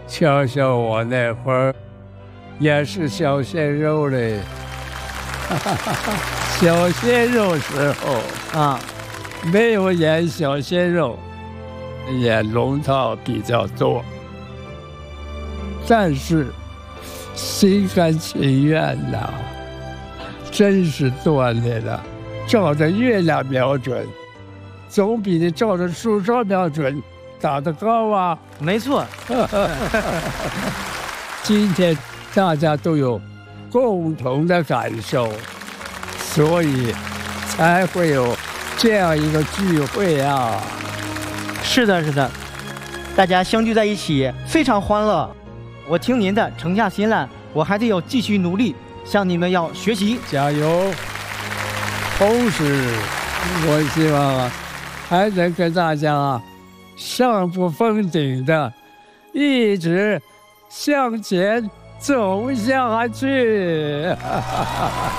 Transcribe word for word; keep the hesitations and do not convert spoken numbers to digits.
瞧瞧我那会儿也是小鲜肉嘞，小鲜肉时候啊， 没有演小鲜肉，演龙套比较多，但是心甘情愿呐，真是锻炼了。照着月亮瞄准，总比你照着树梢瞄准打得高啊！ 没错。 今天大家都有共同的感受，所以才会有这样一个聚会啊！ 是的，是的，大家相聚在一起非常欢乐。我听您的，沉下心来，我还得要继续努力，向你们要学习， 加油！同时，我希望啊，还能跟大家啊，上不封顶的，一直向前走下去。